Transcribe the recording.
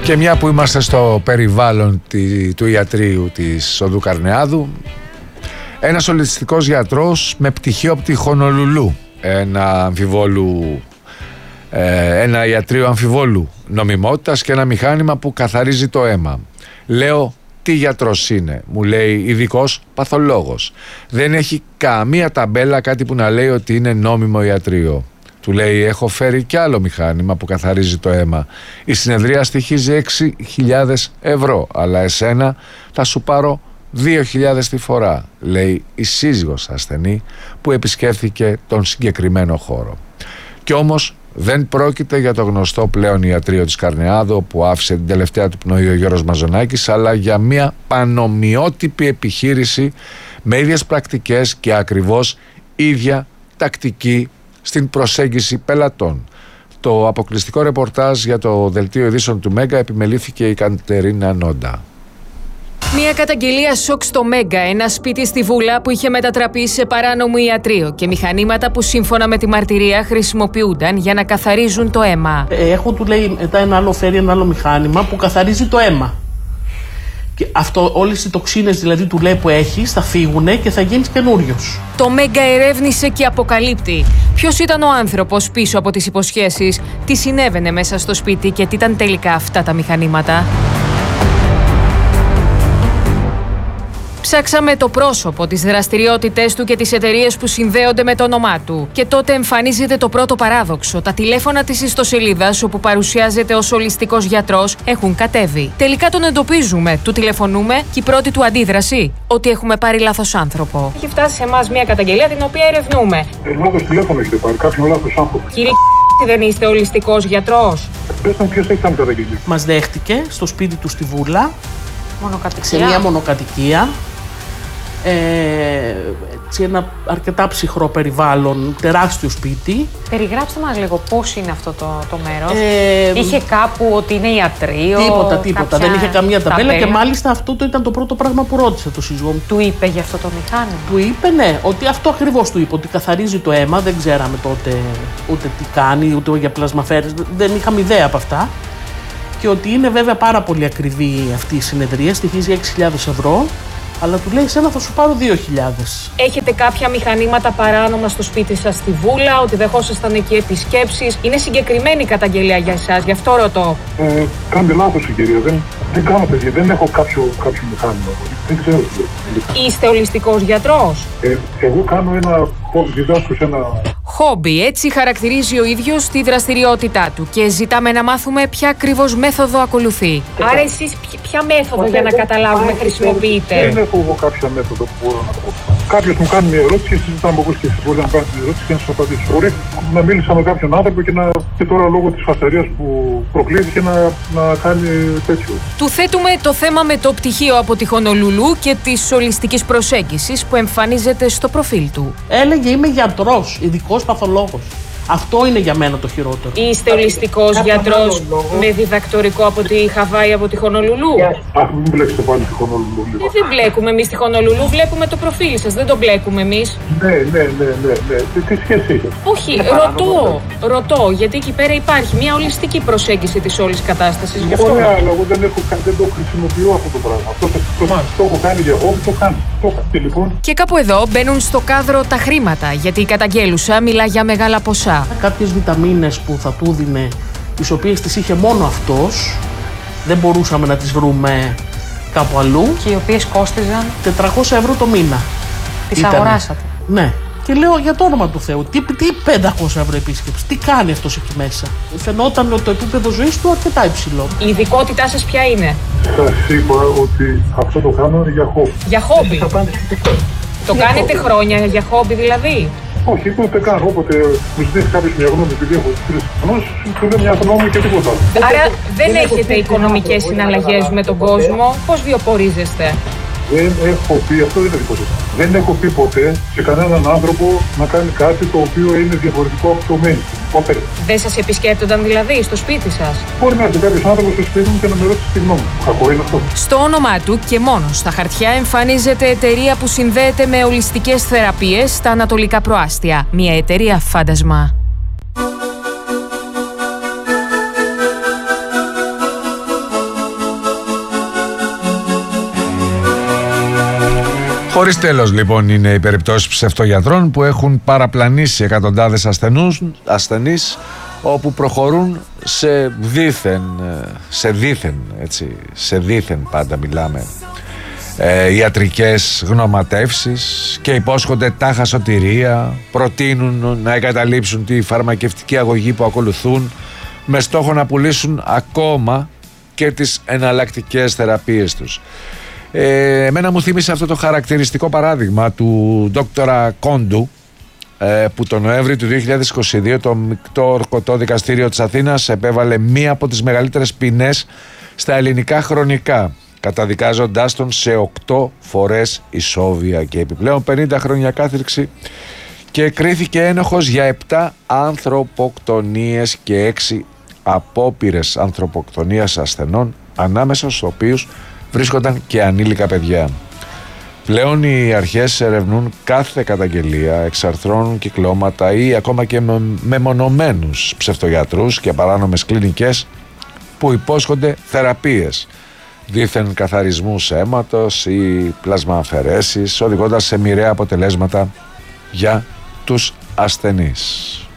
Και μια που είμαστε στο περιβάλλον του ιατρείου της Οδού Καρνεάδου, ένας ολιστικός γιατρός με πτυχίο από τη Χονολουλού, ένα ιατρείο αμφιβόλου νομιμότητας και ένα μηχάνημα που καθαρίζει το αίμα. Λέω, τι γιατρός είναι? Μου λέει, ειδικός παθολόγος. Δεν έχει καμία ταμπέλα, κάτι που να λέει ότι είναι νόμιμο ιατρείο. Του λέει, έχω φέρει κι άλλο μηχάνημα που καθαρίζει το αίμα. Η συνεδρία στοιχίζει 6.000 ευρώ, αλλά εσένα θα σου πάρω 2.000 τη φορά, λέει η σύζυγος ασθενή που επισκέφθηκε τον συγκεκριμένο χώρο. Κι όμως δεν πρόκειται για το γνωστό πλέον ιατρείο της Καρνεάδου που άφησε την τελευταία του πνοή ο Γιώργος Μαζονάκης, αλλά για μια πανομοιότυπη επιχείρηση με ίδιες πρακτικές και ακριβώς ίδια τακτική στην προσέγγιση πελατών. Το αποκλειστικό ρεπορτάζ για το δελτίο ειδήσεων του Μέγκα επιμελήθηκε η Κατερίνα Νόντα. Μια καταγγελία σοκ στο Μέγκα, ένα σπίτι στη Βούλα που είχε μετατραπεί σε παράνομο ιατρείο και μηχανήματα που σύμφωνα με τη μαρτυρία χρησιμοποιούνταν για να καθαρίζουν το αίμα. Έχω, του λέει, μετά φέρει ένα άλλο μηχάνημα που καθαρίζει το αίμα. Και αυτό, όλες οι τοξίνες δηλαδή του λέει που έχεις θα φύγουνε και θα γίνεις καινούριος. Το Μέγκα ερεύνησε και αποκαλύπτει ποιος ήταν ο άνθρωπος πίσω από τις υποσχέσεις, τι συνέβαινε μέσα στο σπίτι και τι ήταν τελικά αυτά τα μηχανήματα. Ψάξαμε το πρόσωπο, τις δραστηριότητες του και τις εταιρείες που συνδέονται με το όνομά του. Και τότε εμφανίζεται το πρώτο παράδοξο. Τα τηλέφωνα της ιστοσελίδας, όπου παρουσιάζεται ως ολιστικός γιατρός, έχουν κατέβει. Τελικά τον εντοπίζουμε, του τηλεφωνούμε και η πρώτη του αντίδραση, ότι έχουμε πάρει λάθος άνθρωπο. Έχει φτάσει σε εμάς μια καταγγελία την οποία ερευνούμε. Λάθος τηλέφωνο έχετε πάρει, κάποιον λάθος άνθρωπο. Κύριε, δεν είστε ολιστικός γιατρός? Πες μου ποιος έχει κάνει καταγγελία. Μας δέχτηκε στο σπίτι του στη Βούλα, Μονοκατοικία. σε μια μονοκατοικία. Σε ένα αρκετά ψυχρό περιβάλλον, τεράστιο σπίτι. Περιγράψτε μας λίγο πώς είναι αυτό το μέρος. Είχε κάπου ότι είναι ιατρείο? Τίποτα. Δεν είχε καμία ταμπέλα και μάλιστα αυτό ήταν το πρώτο πράγμα που ρώτησε το σύζυγό μου. Του είπε για αυτό το μηχάνημα? Του είπε, ναι, ότι αυτό ακριβώς του είπε, ότι καθαρίζει το αίμα. Δεν ξέραμε τότε ούτε τι κάνει, ούτε για πλασμαφέρες. Δεν είχαμε ιδέα από αυτά. Και ότι είναι βέβαια πάρα πολύ ακριβή αυτή η συνεδρία, στοιχίζει 6.000 ευρώ. Αλλά του λέει, εσένα θα σου πάρω 2.000. Έχετε κάποια μηχανήματα παράνομα στο σπίτι σας στη Βούλα, ότι δεχόσασταν εκεί επισκέψεις? Είναι συγκεκριμένη η καταγγελία για εσάς, γι' αυτό ρωτώ. Κάντε λάθος η κυρία, δεν κάνω παιδιά, δεν έχω κάποιο μηχάνημα. Δεν ξέρω. Είστε ολιστικός γιατρός? Εγώ κάνω διδάσκω σε ένα... Χόμπι, έτσι χαρακτηρίζει ο ίδιος τη δραστηριότητά του και ζητάμε να μάθουμε ποια ακριβώς μέθοδο ακολουθεί. Άρα εσείς ποια μέθοδο για να καταλάβουμε χρησιμοποιείτε? Δεν έχω εγώ κάποια μέθοδο που μπορώ να πω. Κάποιος μου κάνει μια ερώτηση και συζητάμε εγώ και εσείς μπορείτε να κάνετε την ερώτηση και να σας απαντήσω. Μπορεί να μίλησα με κάποιον άνθρωπο και τώρα λόγω της φασαρίας που προκλήθηκε να κάνει τέτοιο. Του θέτουμε το θέμα με το πτυχίο από τη Χονολουλού και της ολιστικής προσέγγισης που εμφανίζεται στο προφίλ του. Έλεγε, είμαι γιατρός, ειδικός παθολόγος. Αυτό είναι για μένα το χειρότερο. Είστε ολιστικός γιατρός με διδακτορικό από τη Χαβάη, από τη Χονολουλού? Αχ, μην μπλέξετε πάλι τη Χονολουλού. Δεν μπλέκουμε εμείς τη Χονολουλού, βλέπουμε το προφίλ σας, δεν το μπλέκουμε εμείς. Ναι. Τι σχέση έχει? Όχι, ρωτώ, γιατί εκεί πέρα υπάρχει μια ολιστική προσέγγιση της όλης κατάστασης. Ωραία, αλλά εγώ δεν το χρησιμοποιώ αυτό το πράγμα. Το έχω κάνει για χόμπι, το κάνω. Και κάπου εδώ μπαίνουν στο κάδρο τα χρήματα, γιατί η καταγγέλουσα μιλά για μεγάλα ποσά. Κάποιες βιταμίνες που θα του δίνε, τις οποίες τις είχε μόνο αυτός, δεν μπορούσαμε να τις βρούμε κάπου αλλού. Και οι οποίες κόστιζαν 400 ευρώ το μήνα. Τις αγοράσατε? Ναι. Και λέω, για το όνομα του Θεού, τι 500 ευρώ επίσκεψη, τι κάνει αυτός εκεί μέσα? Φαινόταν ότι το επίπεδο ζωής του αρκετά υψηλό. Η ειδικότητά σας ποια είναι? Σας είπα ότι αυτό το κάνω για χόμπι. Για χόμπι? Το κάνετε χρόνια για χόμπι δηλαδή? Όχι, ούτε καν. Όποτε μου ζητήσει κάποιος μια γνώμη, επειδή έχω 3 γνώσεις, του λέω μια γνώμη και τίποτα άλλο. Άρα δεν έχετε οικονομικές συναλλαγές με τον κόσμο? Πώς βιοπορίζεστε? Δεν έχω πει, αυτό δεν είναι δικό του. Δεν έχω πει ποτέ σε κανέναν άνθρωπο να κάνει κάτι το οποίο είναι διαφορετικό από το mainstream. Ποτέ. Δεν σας επισκέπτονταν δηλαδή στο σπίτι σας? Μπορεί να έρθει κάποιος άνθρωπος στο σπίτι μου και να με ρωτήσει τη γνώμη μου. Κακό είναι αυτό? Στο όνομά του και μόνο στα χαρτιά εμφανίζεται εταιρεία που συνδέεται με ολιστικές θεραπείες στα ανατολικά προάστια. Μια εταιρεία φάντασμα. Χωρίς τέλος λοιπόν είναι οι περιπτώσεις ψευτογιατρών που έχουν παραπλανήσει εκατοντάδες ασθενείς, όπου προχωρούν σε δήθεν πάντα μιλάμε, ιατρικές γνωματεύσεις και υπόσχονται τάχα σωτηρία, προτείνουν να εγκαταλείψουν τη φαρμακευτική αγωγή που ακολουθούν με στόχο να πουλήσουν ακόμα και τις εναλλακτικές θεραπείες τους. Εμένα μου θύμισε αυτό το χαρακτηριστικό παράδειγμα του Δόκτωρα Κόντου, που το Νοέμβρη του 2022 το Μεικτό Ορκωτό Δικαστήριο της Αθήνας επέβαλε μία από τις μεγαλύτερες ποινές στα ελληνικά χρονικά, καταδικάζοντάς τον σε 8 φορές ισόβια και επιπλέον 50 χρόνια κάθριξη, και κρίθηκε ένοχος για 7 ανθρωποκτονίες και 6 απόπειρες ανθρωποκτονίας ασθενών, ανάμεσα στους οποίους βρίσκονταν και ανήλικα παιδιά. Πλέον οι αρχές ερευνούν κάθε καταγγελία, εξαρθρώνουν κυκλώματα ή ακόμα και μεμονωμένους ψευτογιατρούς και παράνομες κλινικές που υπόσχονται θεραπείες, δήθεν καθαρισμούς αίματος ή πλασμααφαιρέσεις, οδηγώντας σε μοιραία αποτελέσματα για τους ασθενείς.